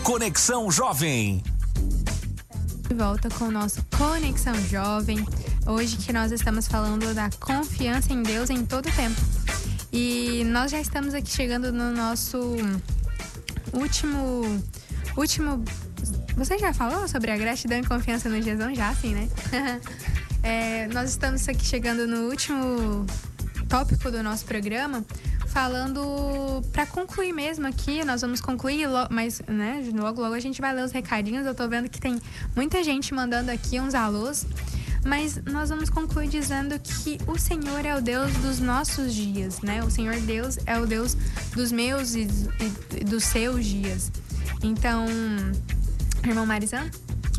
Conexão Jovem. De volta com o nosso Conexão Jovem. Hoje que nós estamos falando da confiança em Deus em todo o tempo. E nós já estamos aqui chegando no nosso último... Você já falou sobre a gratidão e confiança no Jesus? Já, sim, né? Nós estamos aqui chegando no último tópico do nosso programa, falando para concluir mesmo aqui. Nós vamos concluir, mas né, logo a gente vai ler os recadinhos. Eu tô vendo que tem muita gente mandando aqui uns alôs, mas nós vamos concluir dizendo que o Senhor é o Deus dos nossos dias, né? O Senhor Deus é o Deus dos meus e dos seus dias. Então, irmão Marizão?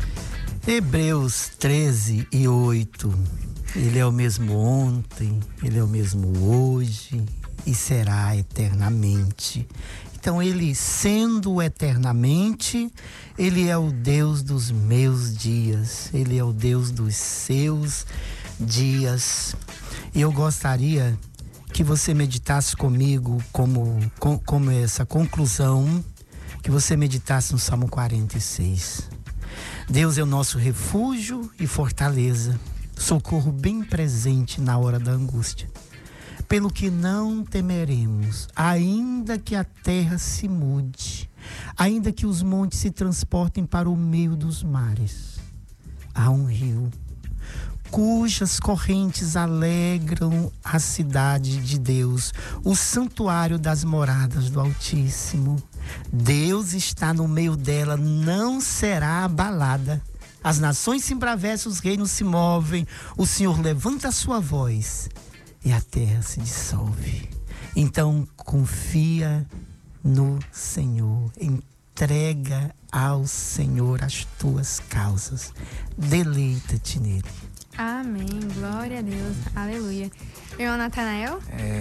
Hebreus 13:8. Ele é o mesmo ontem, ele é o mesmo hoje e será eternamente. Então, ele sendo eternamente, ele é o Deus dos meus dias, ele é o Deus dos seus dias. E eu gostaria que você meditasse comigo como essa conclusão, que você meditasse no Salmo 46. Deus é o nosso refúgio e fortaleza, socorro bem presente na hora da angústia. Pelo que não temeremos, ainda que a terra se mude, ainda que os montes se transportem para o meio dos mares. Há um rio cujas correntes alegram a cidade de Deus, o santuário das moradas do Altíssimo. Deus está no meio dela, não será abalada. As nações se embravecem, os reinos se movem. O Senhor levanta a sua voz e a terra se dissolve. Então confia no Senhor, entrega ao Senhor as tuas causas, deleita-te nele. Amém, glória a Deus, aleluia. Irmão Natanael?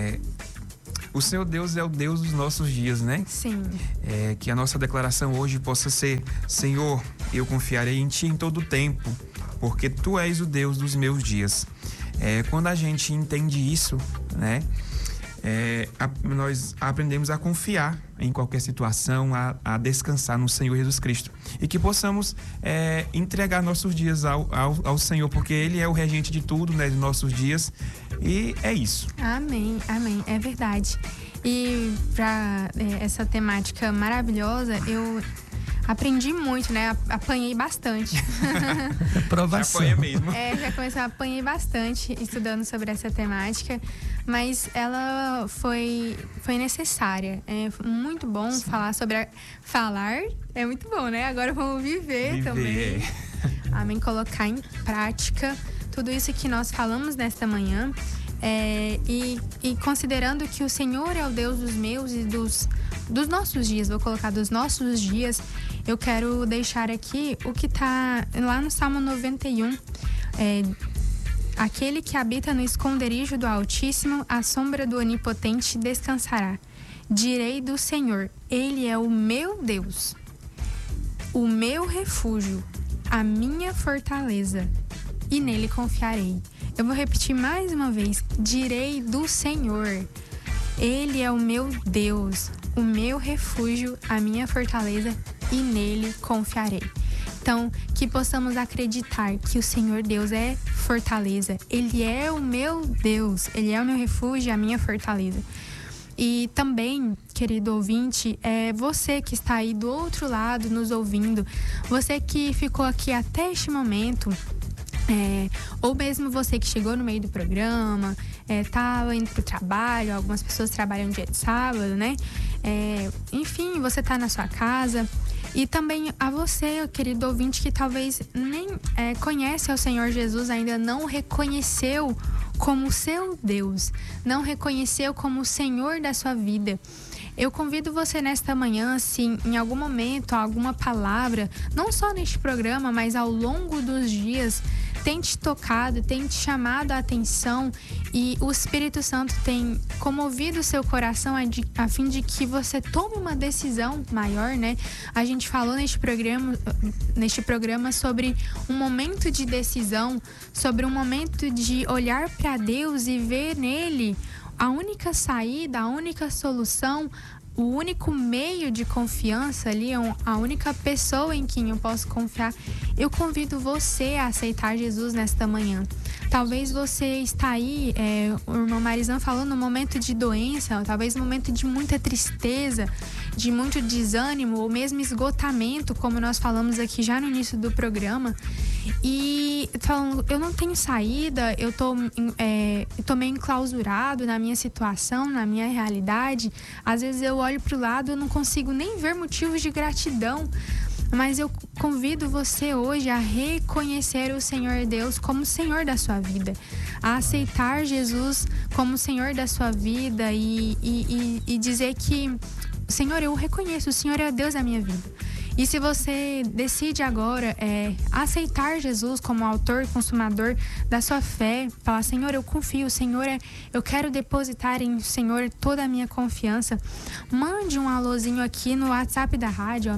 O Senhor Deus é o Deus dos nossos dias, né? Sim. Que a nossa declaração hoje possa ser: Senhor, eu confiarei em Ti em todo o tempo, porque Tu és o Deus dos meus dias. Quando a gente entende isso, né? Nós aprendemos a confiar em qualquer situação, a descansar no Senhor Jesus Cristo. E que possamos entregar nossos dias ao Senhor, porque Ele é o regente de tudo, né, dos nossos dias. E é isso. Amém, amém, é verdade. E para essa temática maravilhosa, eu aprendi muito, né? Apanhei bastante. Provação. Já apanha mesmo. Apanhei bastante estudando sobre essa temática, mas ela foi necessária. É muito bom. Sim. Falar é muito bom, né? Agora vamos viver também. Amém. Colocar em prática tudo isso que nós falamos nesta manhã. E considerando que o Senhor é o Deus dos meus e dos nossos dias, vou colocar dos nossos dias, eu quero deixar aqui o que está lá no Salmo 91. Aquele que habita no esconderijo do Altíssimo, à sombra do Onipotente descansará. Direi do Senhor, Ele é o meu Deus, o meu refúgio, a minha fortaleza, e nele confiarei. Eu vou repetir mais uma vez. Direi do Senhor, Ele é o meu Deus, o meu refúgio, a minha fortaleza, e nele confiarei. Então, que possamos acreditar que o Senhor Deus é fortaleza. Ele é o meu Deus, Ele é o meu refúgio, a minha fortaleza. E também, querido ouvinte, você que está aí do outro lado nos ouvindo, você que ficou aqui até este momento, ou mesmo você que chegou no meio do programa, tá indo pro trabalho, algumas pessoas trabalham dia de sábado, né? Enfim, você tá na sua casa. E também a você, querido ouvinte, que talvez nem conhece ao Senhor Jesus, ainda não reconheceu como seu Deus, não reconheceu como o Senhor da sua vida. Eu convido você nesta manhã, se em algum momento, alguma palavra, não só neste programa, mas ao longo dos dias, tem te tocado, tem te chamado a atenção e o Espírito Santo tem comovido o seu coração a fim de que você tome uma decisão maior, né? A gente falou neste programa sobre um momento de decisão, sobre um momento de olhar para Deus e ver nele a única saída, a única solução o único meio de confiança ali, a única pessoa em quem eu posso confiar, eu convido você a aceitar Jesus nesta manhã. Talvez você está aí, o irmão Marizan falou, no momento de doença, talvez no momento de muita tristeza, de muito desânimo ou mesmo esgotamento, como nós falamos aqui já no início do programa. E falando, eu não tenho saída, eu tô meio enclausurado na minha situação, na minha realidade. Às vezes eu olho para o lado e eu não consigo nem ver motivos de gratidão. Mas eu convido você hoje a reconhecer o Senhor Deus como Senhor da sua vida, a aceitar Jesus como Senhor da sua vida e dizer que, Senhor, eu reconheço, o Senhor é Deus da minha vida. E se você decide agora aceitar Jesus como autor e consumador da sua fé, falar, Senhor, eu confio, Senhor, eu quero depositar em Senhor toda a minha confiança, mande um alôzinho aqui no WhatsApp da rádio,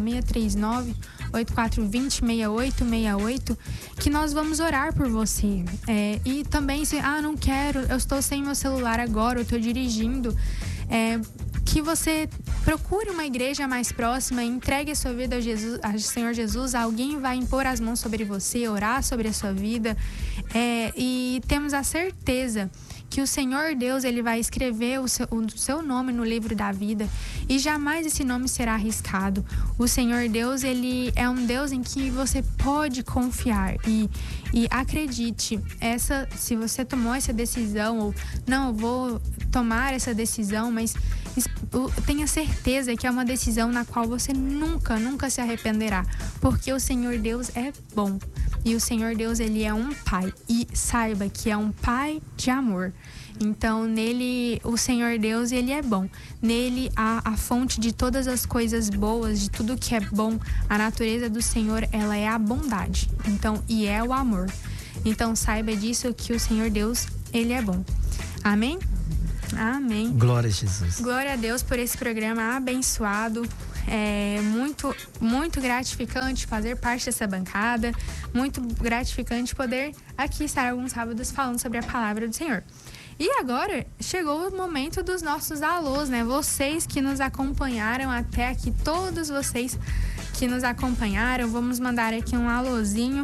639-8420-6868, que nós vamos orar por você. E também, se não quero, eu estou sem meu celular agora, eu estou dirigindo, que você procure uma igreja mais próxima, entregue a sua vida ao Senhor Jesus. Alguém vai impor as mãos sobre você, orar sobre a sua vida, e temos a certeza que o Senhor Deus, ele vai escrever o seu nome no livro da vida e jamais esse nome será arriscado. O Senhor Deus, ele é um Deus em que você pode confiar e acredite, se você tomou essa decisão ou não, eu vou tomar essa decisão, mas tenha certeza que é uma decisão na qual você nunca se arrependerá, porque o Senhor Deus é bom e o Senhor Deus, ele é um pai, e saiba que é um pai de amor. Então nele, o Senhor Deus, ele é bom, nele há a fonte de todas as coisas boas, de tudo que é bom. A natureza do Senhor, ela é a bondade, então, e é o amor. Então saiba disso, que o Senhor Deus, ele é bom. Amém? Amém. Glória a Jesus. Glória a Deus por esse programa abençoado. É muito gratificante fazer parte dessa bancada. Muito gratificante poder aqui estar alguns sábados falando sobre a palavra do Senhor. E agora chegou o momento dos nossos alôs, né? Vocês que nos acompanharam até aqui, todos vocês que nos acompanharam, vamos mandar aqui um alôzinho.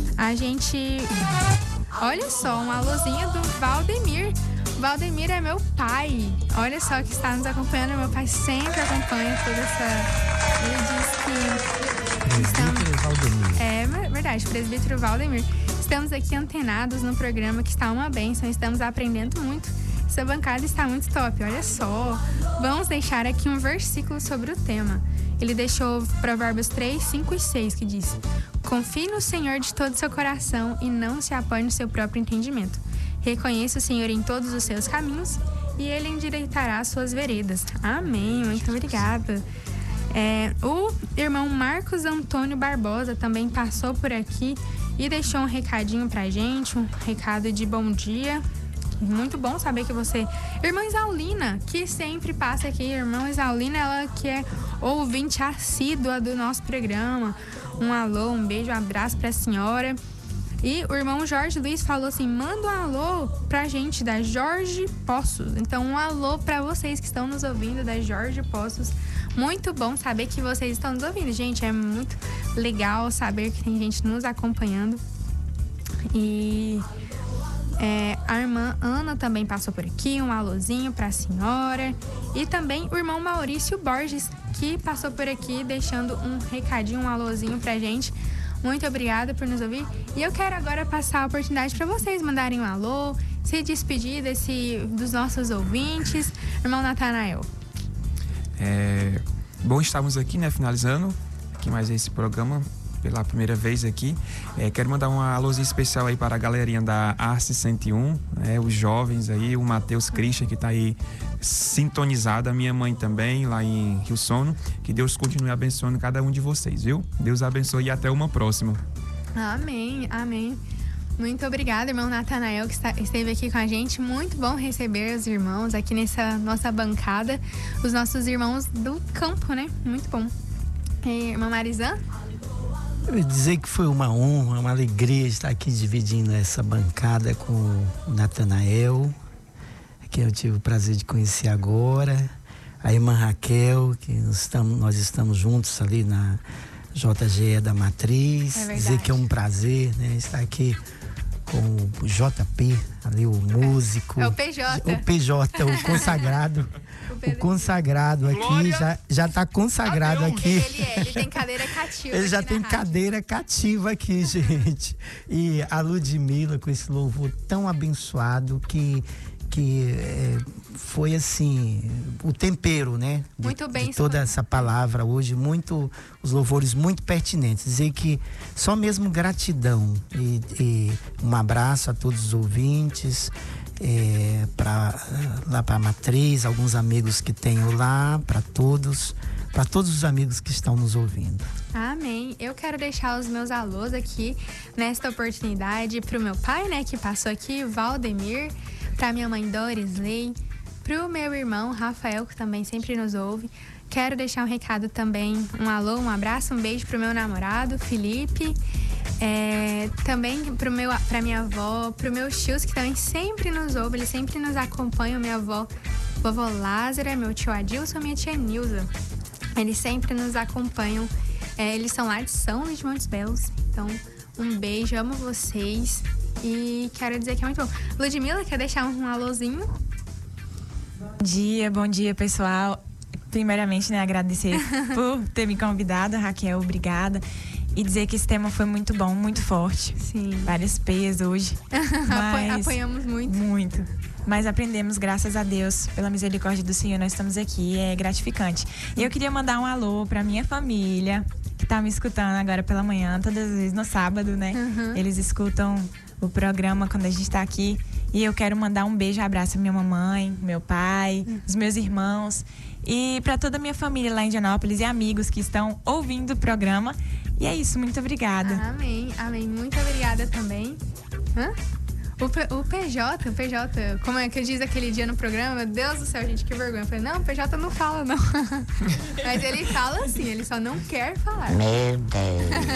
Olha só, um alôzinho do Valdemir. Valdemir é meu pai. Olha só que está nos acompanhando. Meu pai sempre acompanha toda essa... Ele diz que... Presbítero Valdemir. É verdade, presbítero Valdemir. Estamos aqui antenados no programa, que está uma bênção. Estamos aprendendo muito. Essa bancada está muito top, olha só. Vamos deixar aqui um versículo sobre o tema. Ele deixou Provérbios 3, 5 e 6, que diz: confie no Senhor de todo o seu coração e não se apoie no seu próprio entendimento. Reconheça o Senhor em todos os seus caminhos e Ele endireitará as suas veredas. Amém. Muito obrigada. O irmão Marcos Antônio Barbosa também passou por aqui e deixou um recadinho pra gente, um recado de bom dia. Muito bom saber que você... Irmã Isaulina, que sempre passa aqui. Irmã Isaulina, ela que é ouvinte assídua do nosso programa. Um alô, um beijo, um abraço pra senhora. E o irmão Jorge Luiz falou assim: manda um alô pra gente da Jorge Poços. Então, um alô pra vocês que estão nos ouvindo da Jorge Poços. Muito bom saber que vocês estão nos ouvindo, gente. É muito legal saber que tem gente nos acompanhando. E a irmã Ana também passou por aqui, um alôzinho pra senhora. E também o irmão Maurício Borges, que passou por aqui deixando um recadinho, um alôzinho pra gente. Muito obrigada por nos ouvir. E eu quero agora passar a oportunidade para vocês mandarem um alô, se despedir dos nossos ouvintes. Irmão Natanael. Bom, estamos aqui, né, finalizando aqui mais esse programa pela primeira vez aqui. Quero mandar um alôzinho especial aí para a galerinha da Arce 101, né, os jovens aí, o Matheus Christian, que está aí sintonizado, a minha mãe também, lá em Rio Sono. Que Deus continue abençoando cada um de vocês, viu? Deus abençoe e até uma próxima. Amém, amém. Muito obrigada, irmão Natanael, que esteve aqui com a gente. Muito bom receber os irmãos aqui nessa nossa bancada, os nossos irmãos do campo, né? Muito bom. E, irmã Marizan? Eu ia dizer que foi uma honra, uma alegria estar aqui dividindo essa bancada com o Natanael, que eu tive o prazer de conhecer agora. a irmã Raquel, que nós estamos juntos ali na JGE da Matriz. Dizer que é um prazer, né, estar aqui com o JP, ali o músico. É o PJ. O PJ, o consagrado. O consagrado aqui, já está consagrado aqui. Ele tem cadeira cativa. Ele já tem cadeira cativa aqui, gente. E a Ludmila, com esse louvor tão abençoado que foi assim, o tempero, né? Muito bem. De toda essa palavra hoje, os louvores muito pertinentes. Dizer que só mesmo gratidão e um abraço a todos os ouvintes, lá para a Matriz, alguns amigos que tenho lá, para todos os amigos que estão nos ouvindo. Amém. Eu quero deixar os meus alôs aqui nesta oportunidade para o meu pai, né, que passou aqui, Valdemir, para minha mãe Dorisley, para o meu irmão Rafael, que também sempre nos ouve. Quero deixar um recado também, um alô, um abraço, um beijo para o meu namorado, Felipe. Também para minha avó, para o meu tios, que também sempre nos ouve, eles sempre nos acompanham, minha avó, vovó Lázara, meu tio Adilson, minha tia Nilza. Eles sempre nos acompanham. Eles são lá de São Luís de Montes Belos. Então, um beijo, amo vocês. E quero dizer que é muito bom. Ludmila, quer deixar um alôzinho? Bom dia, pessoal. Primeiramente, né, agradecer por ter me convidado, Raquel, obrigada. E dizer que esse tema foi muito bom, muito forte. Sim. Vários P's hoje. Apanhamos muito. Muito. Mas aprendemos, graças a Deus, pela misericórdia do Senhor, nós estamos aqui, é gratificante. E eu queria mandar um alô pra minha família, que tá me escutando agora pela manhã, todas as vezes no sábado, né? Uhum. Eles escutam o programa quando a gente tá aqui. E eu quero mandar um beijo e abraço pra minha mamãe, meu pai, os meus irmãos. E pra toda a minha família lá em Indianópolis e amigos que estão ouvindo o programa. E é isso, muito obrigada. Amém, amém. Muito obrigada também. O PJ, como é que diz aquele dia no programa? Meu Deus do céu, gente, que vergonha. Eu falei, não, o PJ não fala, não. Mas ele fala assim, ele só não quer falar. Meu Deus.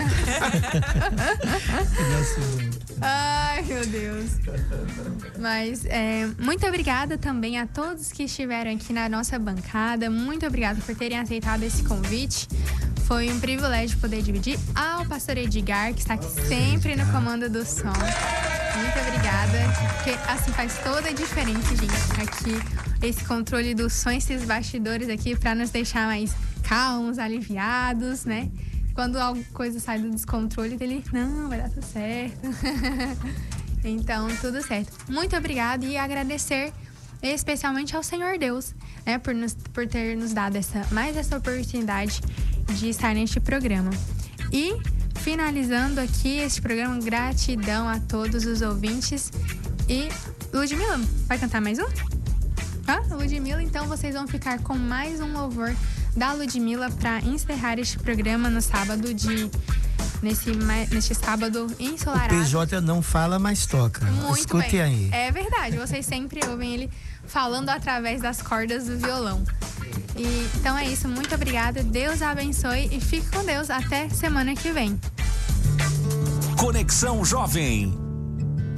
Ai, meu Deus. Mas muito obrigada também a todos que estiveram aqui na nossa bancada. Muito obrigada por terem aceitado esse convite. Foi um privilégio poder dividir. Ao pastor Edgar, que está aqui sempre no comando do som. Muito obrigada, porque assim faz toda a diferença, gente. Aqui, esse controle do som, esses bastidores aqui, para nos deixar mais calmos, aliviados, né? Quando alguma coisa sai do descontrole dele, não, vai dar tudo certo. Então, tudo certo. Muito obrigada e agradecer especialmente ao Senhor Deus, né? Por ter nos dado essa oportunidade de estar neste programa. E finalizando aqui este programa, gratidão a todos os ouvintes. E Ludmila, vai cantar mais um? Ludmila, então vocês vão ficar com mais um louvor da Ludmila para encerrar este programa no sábado neste sábado ensolarado. O PJ não fala, mas toca. Muito Escute bem. aí. É verdade, vocês sempre ouvem ele falando através das cordas do violão. Então é isso, muito obrigada, Deus abençoe e fique com Deus até semana que vem. Conexão Jovem.